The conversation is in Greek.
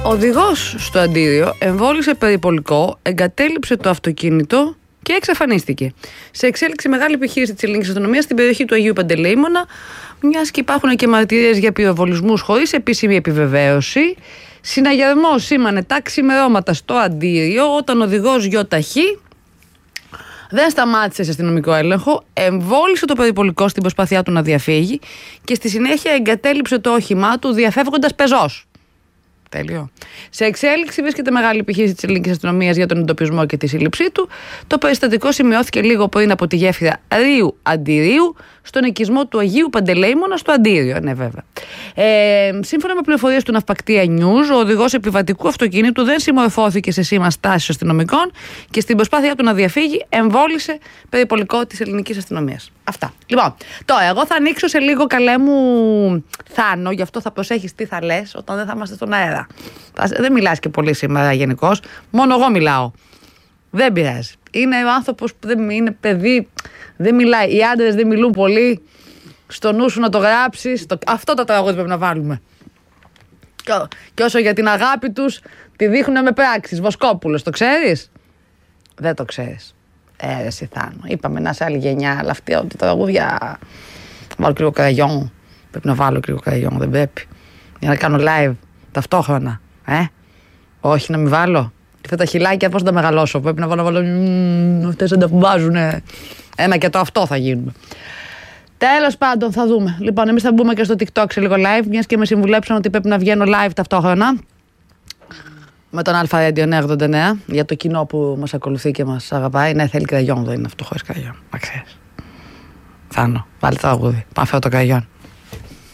Οδηγός στο Αντίριο εμβόλισε περιπολικό, εγκατέλειψε το αυτοκίνητο και εξαφανίστηκε. Σε εξέλιξη μεγάλη επιχείρηση της ελληνικής αστυνομίας στην περιοχή του Αγίου Παντελεήμωνα, μιας και υπάρχουν και μαρτυρίες για πυροβολισμούς χωρίς επίσημη επιβεβαίωση. Συναγερμός σήμανε τα ξημερώματα στο Αντίριο όταν ο οδηγός γιοταχή δεν σταμάτησε σε αστυνομικό έλεγχο, εμβόλισε το περιπολικό στην προσπάθειά του να διαφύγει και στη συνέχεια εγκατέλειψε το όχημά του διαφεύγοντας πεζός. Τέλειο. Σε εξέλιξη βρίσκεται μεγάλη επιχείρηση της ελληνικής αστυνομίας για τον εντοπισμό και τη σύλληψή του. Το περιστατικό σημειώθηκε λίγο πριν από τη γέφυρα Ρίου Αντιρίου, στον οικισμό του Αγίου Παντελεήμωνα στο Αντίριο. Ναι, βέβαια. Σύμφωνα με πληροφορίες του Ναυπακτία News, ο οδηγός επιβατικού αυτοκίνητου δεν συμμορφώθηκε σε σήμα στάσης αστυνομικών και στην προσπάθειά του να διαφύγει εμβόλισε περιπολικό της ελληνικής αστυνομίας. Αυτά. Λοιπόν, τώρα εγώ θα ανοίξω σε λίγο, καλέ μου Θάνο, γι' αυτό θα προσέχεις τι θα λες όταν δεν θα είμαστε στον αέρα. Δεν μιλάς και πολύ σήμερα γενικώς, μόνο εγώ μιλάω. Δεν πειράζει. Είναι ο άνθρωπος που δεν είναι παιδί, δεν μιλάει. Οι άντρες δεν μιλούν πολύ. Στο νου σου να το γράψεις. Αυτό το τραγούδι πρέπει να βάλουμε. Και όσο για την αγάπη τους, τη δείχνουν με πράξεις. Βοσκόπουλος, το ξέρεις? Δεν το ξέρεις. Εσύ Θάνο. Είπαμε να είσαι άλλη γενιά, αλλά αυτή τα τραγούδια. Βάλω Κρυοκαραγιόν. Πρέπει να βάλω Κρυοκαραγιόν, δεν πρέπει. Για να κάνω live ταυτόχρονα. Όχι να μην βάλω. Και αυτά τα χιλάκια πώς θα τα μεγαλώσω? Πρέπει να βάλω. Αυτές δεν τα φουμπάζουνε. Ένα και το αυτό θα γίνουμε. Τέλος πάντων, θα δούμε. Λοιπόν, εμείς θα μπούμε και στο TikTok σε λίγο live, μιας και με συμβουλέψαν ότι πρέπει να βγαίνω live ταυτόχρονα. Με τον Αλφα Radio 89, για το κοινό που μας ακολουθεί και μας αγαπάει. Ναι, θέλει κραγιόν, δεν είναι αυτό χωρίς κραγιόν. Μα ξέρεις. Θάνο, βάλει το τραγούδι. Πάμε φέρω το κραγιόν.